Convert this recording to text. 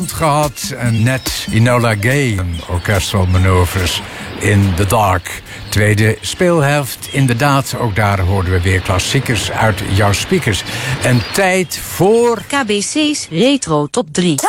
gehad en net Enola Gay, orchestral manoeuvres in the dark. Tweede speelhelft, inderdaad, ook daar hoorden we weer klassiekers uit jouw speakers. En tijd voor KBC's Retro Top 3.